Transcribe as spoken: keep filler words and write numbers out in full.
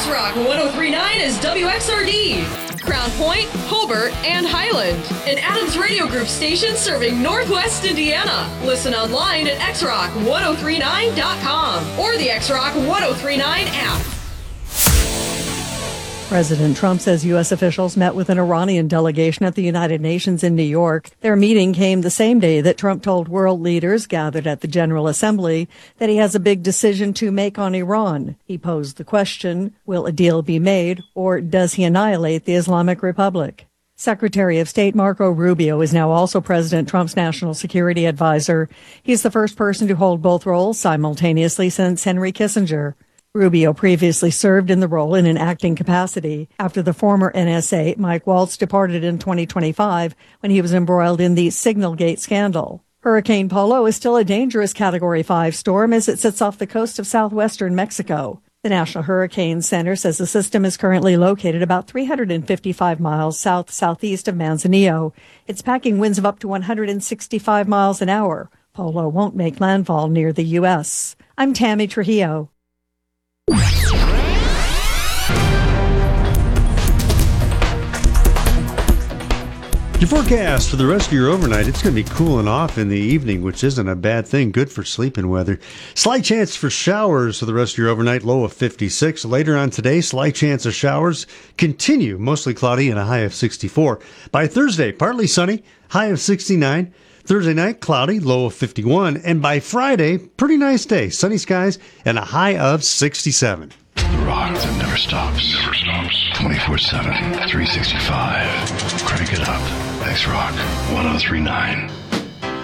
X-Rock one oh three point nine is W X R D. Crown Point, Hobart, and Highland. An Adams Radio Group station serving Northwest Indiana. Listen online at x rock ten thirty-nine dot com or the X-Rock one oh three point nine app. President Trump says U S officials met with an Iranian delegation at the United Nations in New York. Their meeting came the same day that Trump told world leaders gathered at the General Assembly that he has a big decision to make on Iran. He posed the question, will a deal be made, or does he annihilate the Islamic Republic? Secretary of State Marco Rubio is now also President Trump's national security advisor. He's the first person to hold both roles simultaneously since Henry Kissinger. Rubio previously served in the role in an acting capacity after the former N S A, Mike Waltz, departed in twenty twenty-five when he was embroiled in the Signalgate scandal. Hurricane Polo is still a dangerous Category five storm as it sits off the coast of southwestern Mexico. The National Hurricane Center says the system is currently located about three hundred fifty-five miles south-southeast of Manzanillo. It's packing winds of up to one hundred sixty-five miles an hour. Polo won't make landfall near the U S. I'm Tammy Trujillo. Your forecast for the rest of your overnight, it's going to be cooling off in the evening, which isn't a bad thing. Good for sleeping weather. Slight chance for showers for the rest of your overnight, low of fifty-six. Later on today, slight chance of showers continue, mostly cloudy and a high of sixty-four. By Thursday, partly sunny, high of sixty-nine. Thursday night, cloudy, low of fifty-one. And by Friday, pretty nice day, sunny skies and a high of sixty-seven. The rock that never stops. Never stops. twenty-four seven, three sixty-five. Crank it up. X-Rock one oh three point nine.